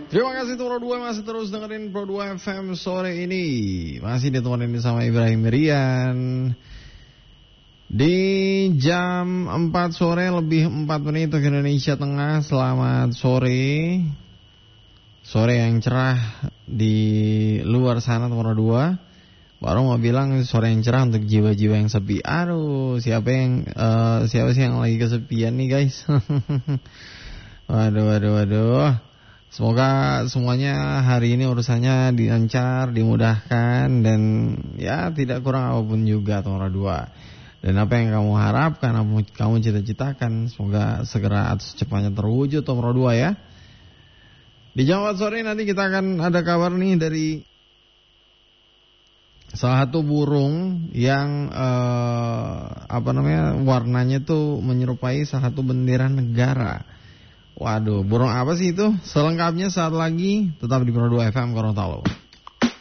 Terima kasih Pro 2 masih terus dengerin Pro 2 FM sore ini. Masih ditemenin sama Ibrahim Rian. Di jam 4 sore lebih 4 menit untuk Indonesia Tengah. Selamat sore. Sore yang cerah di luar sana Pro 2. Baru mau bilang sore yang cerah untuk jiwa-jiwa yang sepi. Aduh, siapa sih yang lagi kesepian nih guys? Waduh. Semoga semuanya hari ini urusannya dilancar, dimudahkan, dan ya tidak kurang apapun juga Tora 2. Dan apa yang kamu harapkan, apa kamu cita-citakan, semoga segera atau secepatnya terwujud Tora 2 ya. Di jam 4 sore nanti kita akan ada kabar nih dari salah satu burung yang warnanya tuh menyerupai salah satu bendera negara. Waduh, burung apa sih itu? Selengkapnya saat lagi tetap di Pro 2 FM Gorontalo.